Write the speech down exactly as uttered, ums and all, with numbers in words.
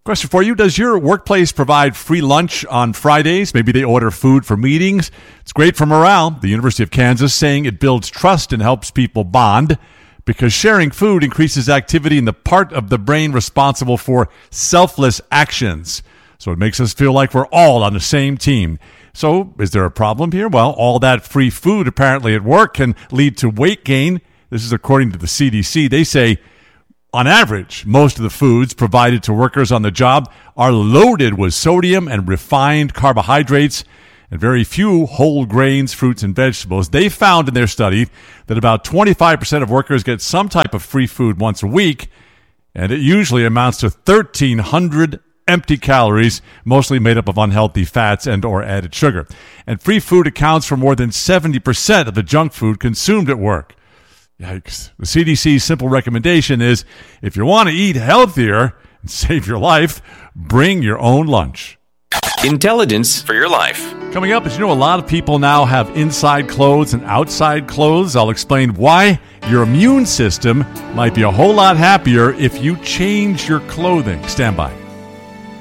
Question for you. Does your workplace provide free lunch on Fridays? Maybe they order food for meetings. It's great for morale. The University of Kansas saying it builds trust and helps people bond because sharing food increases activity in the part of the brain responsible for selfless actions. So it makes us feel like we're all on the same team. So is there a problem here? Well, all that free food apparently at work can lead to weight gain. This is according to the C D C. They say, on average, most of the foods provided to workers on the job are loaded with sodium and refined carbohydrates and very few whole grains, fruits, and vegetables. They found in their study that about twenty-five percent of workers get some type of free food once a week, and it usually amounts to thirteen hundred empty calories, mostly made up of unhealthy fats and or added sugar. And free food accounts for more than seventy percent of the junk food consumed at work. Yikes. The C D C's simple recommendation is, if you want to eat healthier and save your life, bring your own lunch. Intelligence for your life. Coming up, as you know, a lot of people now have inside clothes and outside clothes. I'll explain why your immune system might be a whole lot happier if you change your clothing. Stand by.